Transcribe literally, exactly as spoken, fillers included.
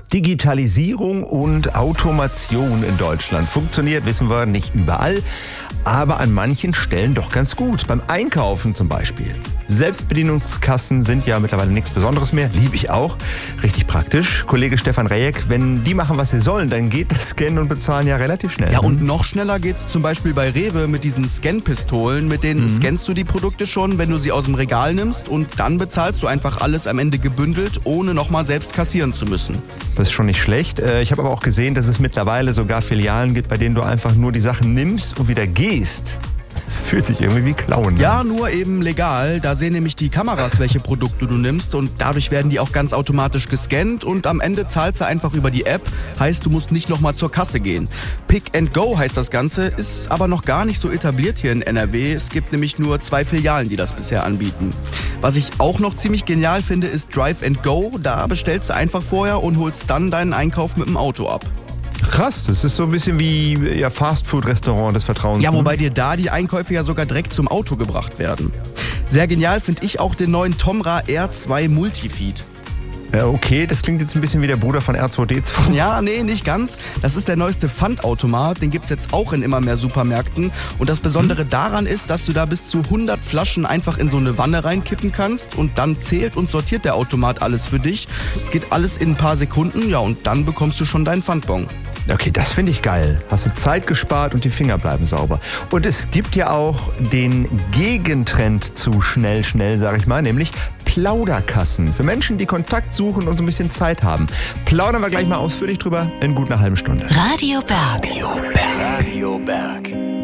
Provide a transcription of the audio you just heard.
Digitalisierung und Automation in Deutschland funktioniert, wissen wir, nicht überall, aber an manchen Stellen doch ganz gut. Beim Einkaufen zum Beispiel. Selbstbedienungskassen sind ja mittlerweile nichts Besonderes mehr, liebe ich auch. Richtig praktisch. Kollege Stefan Rejek, wenn die machen, was sie sollen, dann geht das Scannen und Bezahlen ja relativ schnell. Ja, und noch schneller geht's zum Beispiel bei Rewe mit diesen Scan-Pistolen. Mit denen mhm. scannst du die Produkte schon, wenn du sie aus dem Regal nimmst, und dann bezahlst du einfach alles am Ende gebündelt, ohne nochmal selbst kassieren zu müssen. Das ist schon nicht schlecht. Ich habe aber auch gesehen, dass es mittlerweile sogar Filialen gibt, bei denen du einfach nur die Sachen nimmst und wieder gehst. Es fühlt sich irgendwie wie Klauen. Ne? Ja, nur eben legal. Da sehen nämlich die Kameras, welche Produkte du nimmst, und dadurch werden die auch ganz automatisch gescannt und am Ende zahlst du einfach über die App. Heißt, du musst nicht nochmal zur Kasse gehen. Pick and Go heißt das Ganze, ist aber noch gar nicht so etabliert hier in N R W. Es gibt nämlich nur zwei Filialen, die das bisher anbieten. Was ich auch noch ziemlich genial finde, ist Drive and Go. Da bestellst du einfach vorher und holst dann deinen Einkauf mit dem Auto ab. Krass, das ist so ein bisschen wie ja, Fastfood-Restaurant des Vertrauens. Ja, wobei dir da die Einkäufe ja sogar direkt zum Auto gebracht werden. Sehr genial finde ich auch den neuen Tomra R zwei Multifeed. Ja, okay, das klingt jetzt ein bisschen wie der Bruder von R zwei D zwei. Ja, nee, nicht ganz. Das ist der neueste Pfandautomat, den gibt's jetzt auch in immer mehr Supermärkten. Und das Besondere hm. daran ist, dass du da bis zu hundert Flaschen einfach in so eine Wanne reinkippen kannst und dann zählt und sortiert der Automat alles für dich. Es geht alles in ein paar Sekunden, ja, und dann bekommst du schon deinen Pfandbon. Okay, das finde ich geil. Hast du Zeit gespart und die Finger bleiben sauber. Und es gibt ja auch den Gegentrend zu schnell, schnell, sag ich mal, nämlich Plauderkassen. Für Menschen, die Kontakt suchen und so ein bisschen Zeit haben. Plaudern wir gleich mal ausführlich drüber in gut einer halben Stunde. Radio Berg. Radio Berg. Radio Berg.